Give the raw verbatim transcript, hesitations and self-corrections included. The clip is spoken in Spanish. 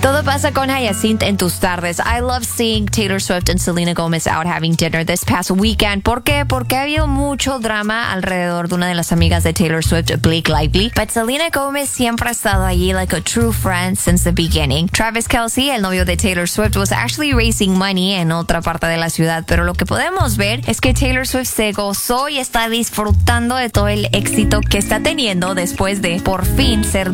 Todo pasa con Hyacinth en tus tardes. I love seeing Taylor Swift and Selena Gomez out having dinner this past weekend. ¿Por qué? Porque ha habido mucho drama alrededor de una de las amigas de Taylor Swift, Blake Lively. But Selena Gomez siempre ha estado allí like a true friend since the beginning. Travis Kelce, el novio de Taylor Swift, was actually raising money en otra parte de la ciudad. Pero lo que podemos ver es que Taylor Swift se gozó y está disfrutando de todo el éxito que está teniendo después de por fin ser